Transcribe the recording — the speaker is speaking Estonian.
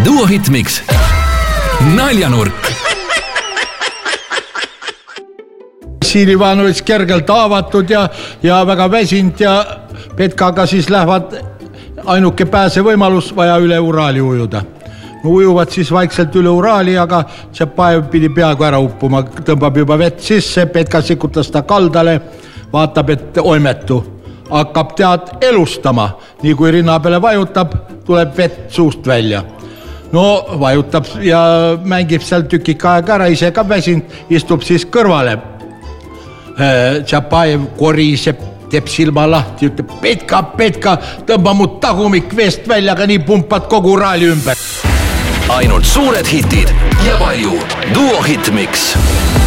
Duo Hitmix. Naljanurk. Siin Ivanovitš kergelt haavatud ja väga väsinud ja Petkaga siis lähevad ainuke pääse võimalus vaja üle Uraali ujuda. No ujuvad siis vaikselt üle Uraali, aga Tšapajev pidi peaaegu ära uppuma, tõmbab juba vett sisse, Petka sikutas ta kaldale, vaatab, et oimetu. Hakkab tead elustama, nii kui rinna peale vajutab, tuleb vett suust välja. No vajutab ja mängib seal tükika aega ära, ise ka väsinud, istub siis kõrvale. Tšapajev koriseb, teeb silma lahti, ütleb Petka, tõmba mu tagumik veest välja, aga nii pumpad kogu Uraali ümber. Ainult suured hitid ja palju Duo Hitmix.